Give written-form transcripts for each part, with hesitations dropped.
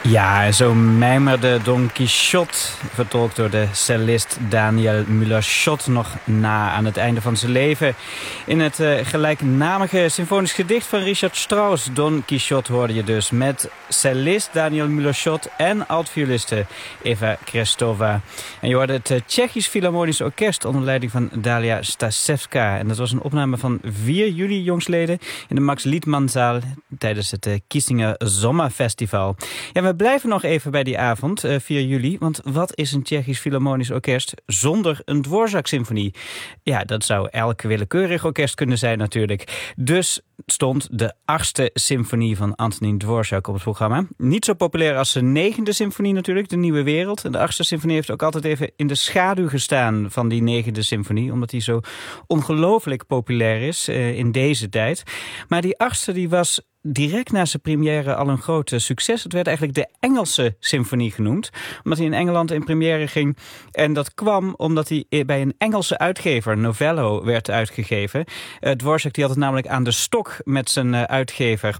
Ja, zo mijmerde Don Quixote, vertolkt door de cellist Daniel Müller-Schott, nog na aan het einde van zijn leven. In het gelijknamige symfonisch gedicht van Richard Strauss, Don Quixote, hoorde je dus met cellist Daniel Müller-Schott en altvioliste Eva Krestova. En je hoorde het Tsjechisch Philharmonisch Orkest onder leiding van Dalia Stasevska. En dat was een opname van 4 juli jongstleden in de Max Liedmanzaal tijdens het Kissinger Sommerfestival. Ja, we blijven nog even bij die avond, 4 juli. Want wat is een Tsjechisch Philharmonisch Orkest zonder een Dvorak-symfonie? Ja, dat zou elk willekeurig orkest kunnen zijn natuurlijk. Dus stond de 8e symfonie van Antonín Dvorak op het programma. Niet zo populair als zijn 9e symfonie natuurlijk, de Nieuwe Wereld. En de 8e symfonie heeft ook altijd even in de schaduw gestaan van die 9e symfonie, omdat die zo ongelooflijk populair is in deze tijd. Maar die 8e die was direct na zijn première al een groot succes. Het werd eigenlijk de Engelse symfonie genoemd, omdat hij in Engeland in première ging. En dat kwam omdat hij bij een Engelse uitgever, Novello, werd uitgegeven. Dvorak die had het namelijk aan de stok met zijn uitgever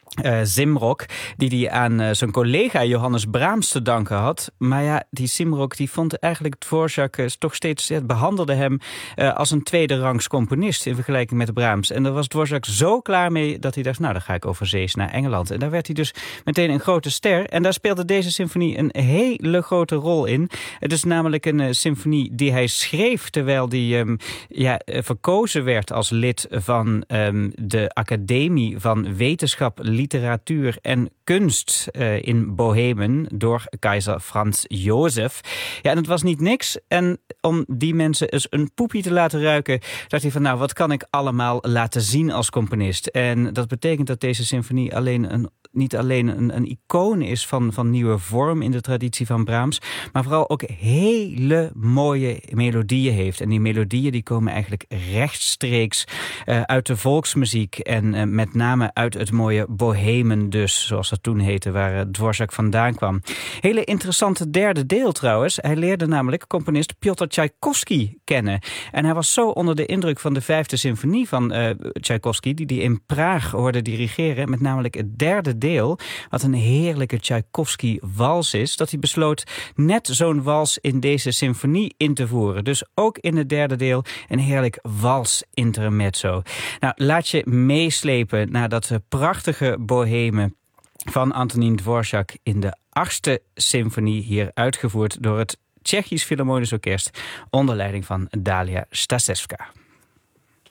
Simrock, die aan zijn collega Johannes Brahms te danken had. Maar ja, die Simrock die vond eigenlijk Dvorak toch steeds, behandelde hem als een tweede rangs componist in vergelijking met Brahms. En daar was Dvorak zo klaar mee dat hij dacht, nou dan ga ik overzees naar Engeland. En daar werd hij dus meteen een grote ster. En daar speelde deze symfonie een hele grote rol in. Het is namelijk een symfonie die hij schreef terwijl hij verkozen werd als lid van de Academie van Wetenschap, Literatuur en Kunst in Bohemen door keizer Frans Jozef. Ja, en het was niet niks. En om die mensen eens een poepie te laten ruiken, dacht hij van, nou, wat kan ik allemaal laten zien als componist? En dat betekent dat deze symfonie niet alleen een icoon is van nieuwe vorm in de traditie van Brahms, maar vooral ook hele mooie melodieën heeft. En die melodieën die komen eigenlijk rechtstreeks uit de volksmuziek en met name uit het mooie Bohemen dus, zoals dat toen heette, waar Dvorak vandaan kwam. Hele interessante derde deel trouwens. Hij leerde namelijk componist Piotr Tchaikovsky kennen. En hij was zo onder de indruk van de 5e symfonie van Tchaikovsky, die in Praag hoorde dirigeren, met namelijk het derde deel, wat een heerlijke Tchaikovsky-wals is, dat hij besloot net zo'n wals in deze symfonie in te voeren. Dus ook in het derde deel een heerlijk wals-intermezzo. Nou, laat je meeslepen naar dat prachtige Bohemen van Antonín Dvorak in de 8e symfonie, hier uitgevoerd door het Tsjechisch Philharmonisch Orkest onder leiding van Dalia Stasevska.